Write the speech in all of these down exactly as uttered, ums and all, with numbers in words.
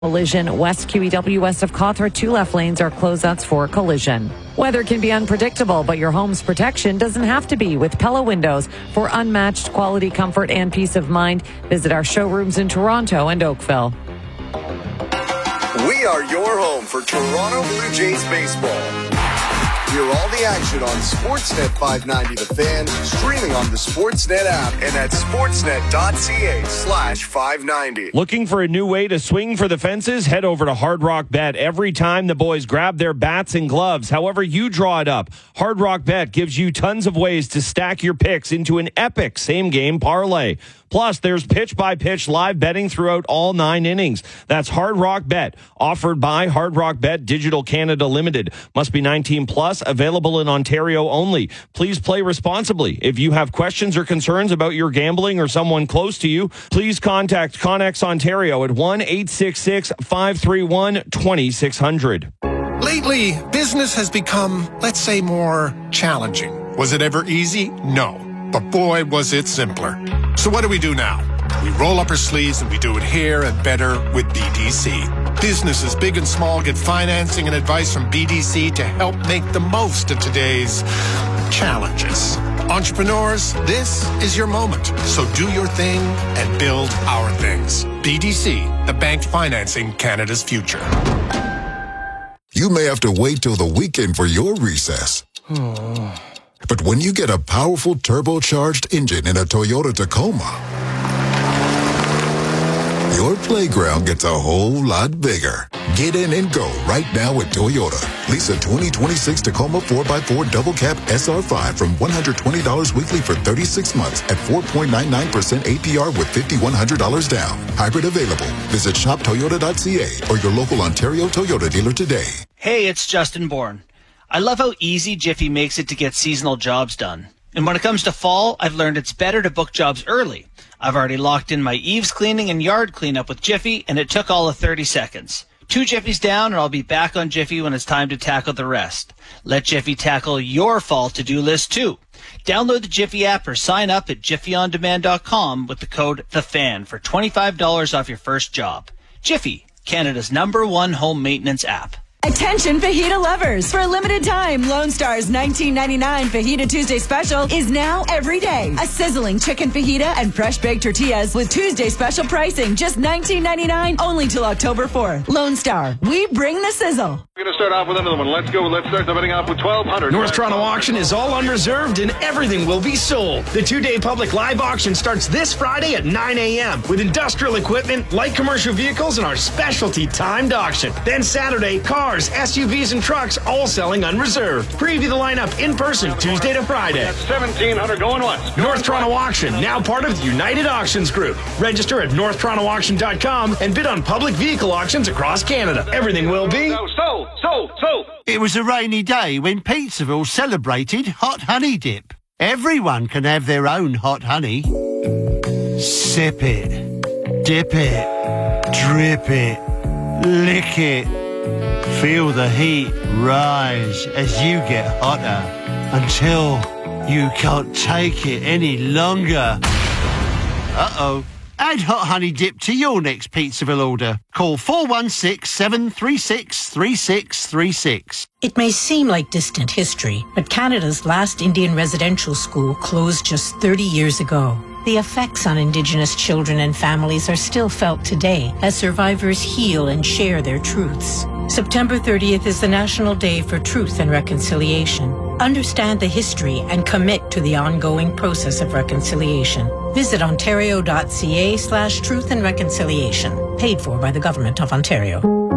Collision, West Q E W west of Cawthra, two left lanes are closeouts for a collision. Weather can be unpredictable, but your home's protection doesn't have to be with Pella Windows. For unmatched quality, comfort, and peace of mind, visit our showrooms in Toronto and Oakville. We are your home for Toronto Blue Jays baseball. Hear all the action on Sportsnet five ninety The Fan, streaming on the Sportsnet app and at sportsnet.ca slash 590. Looking for a new way to swing for the fences? Head over to Hard Rock Bet. Every time the boys grab their bats and gloves, however you draw it up, Hard Rock Bet gives you tons of ways to stack your picks into an epic same-game parlay. Plus, there's pitch-by-pitch live betting throughout all nine innings. That's Hard Rock Bet, offered by Hard Rock Bet Digital Canada Limited. Must be nineteen plus, available in Ontario only. Please play responsibly. If you have questions or concerns about your gambling or someone close to you, please contact Connex Ontario at one eight six six, five three one, two six zero zero. Lately, business has become, let's say, more challenging. Was it ever easy? No. But boy, was it simpler. So what do we do now? We roll up our sleeves and we do it here and better with B D C. Businesses big and small get financing and advice from B D C to help make the most of today's challenges. Entrepreneurs, this is your moment. So do your thing and build our things. B D C, the bank financing Canada's future. You may have to wait till the weekend for your recess. But when you get a powerful turbocharged engine in a Toyota Tacoma, your playground gets a whole lot bigger. Get in and go right now at Toyota. Lease a twenty twenty-six Tacoma four by four Double Cab S R five from one hundred twenty dollars weekly for thirty-six months at four point nine nine percent A P R with five thousand one hundred dollars down. Hybrid available. Visit shop toyota dot c a or your local Ontario Toyota dealer today. Hey, it's Justin Bourne. I love how easy Jiffy makes it to get seasonal jobs done. And when it comes to fall, I've learned it's better to book jobs early. I've already locked in my eaves cleaning and yard cleanup with Jiffy, and it took all of thirty seconds. Two Jiffys down, and I'll be back on Jiffy when it's time to tackle the rest. Let Jiffy tackle your fall to-do list, too. Download the Jiffy app or sign up at jiffy on demand dot com with the code THEFAN for twenty-five dollars off your first job. Jiffy, Canada's number one home maintenance app. Attention fajita lovers! For a limited time, Lone Star's nineteen ninety-nine Fajita Tuesday special is now every day. A sizzling chicken fajita and fresh baked tortillas with Tuesday special pricing, just nineteen ninety-nine, only till October fourth. Lone Star, we bring the sizzle. We're going to start off with another one. Let's go. Let's start the betting off with twelve hundred. North Toronto Auction is all unreserved and everything will be sold. The two-day public live auction starts this Friday at nine a.m. with industrial equipment, light commercial vehicles, and our specialty timed auction. Then Saturday, cars, S U Vs, and trucks all selling unreserved. Preview the lineup in person Tuesday to Friday. That's seventeen hundred going once. Going North Toronto twice. Auction, now part of the United Auctions Group. Register at north toronto auction dot com and bid on public vehicle auctions across Canada. Everything will be so, so, so, so. It was a rainy day when Pizzaville celebrated Hot Honey Dip. Everyone can have their own hot honey. Sip it, dip it, drip it, lick it. Feel the heat rise as you get hotter until you can't take it any longer. Uh-oh. Add Hot Honey Dip to your next Pizzaville order. Call four one six, seven three six, three six three six. It may seem like distant history, but Canada's last Indian residential school closed just thirty years ago. The effects on Indigenous children and families are still felt today as survivors heal and share their truths. September thirtieth is the National Day for Truth and Reconciliation. Understand the history and commit to the ongoing process of reconciliation. Visit ontario dot c a slash truth and reconciliation. Paid for by the Government of Ontario.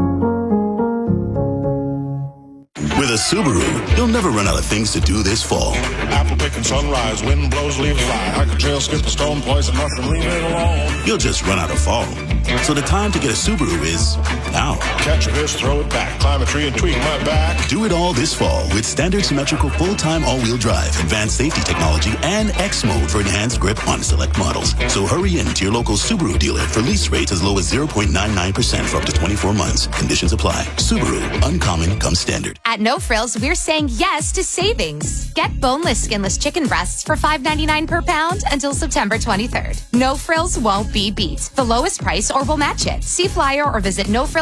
With a Subaru, you'll never run out of things to do this fall. Apple picking sunrise, wind blows, leaves fly. I could trail skip the stone, poison nothing, leave it alone. You'll just run out of fall. So the time to get a Subaru is now. Catch a fish, throw it back, climb a tree and tweak my back. Do it all this fall with standard symmetrical full-time all-wheel drive, advanced safety technology, and X mode for enhanced grip on select models. So hurry in to your local Subaru dealer for lease rates as low as zero point nine nine percent for up to twenty-four months. Conditions apply. Subaru, uncommon comes standard. At No Frills, we're saying yes to savings. Get boneless, skinless chicken breasts for five ninety-nine per pound until September twenty-third. No Frills won't be beat. The lowest price or we'll match it. See flyer or visit no frill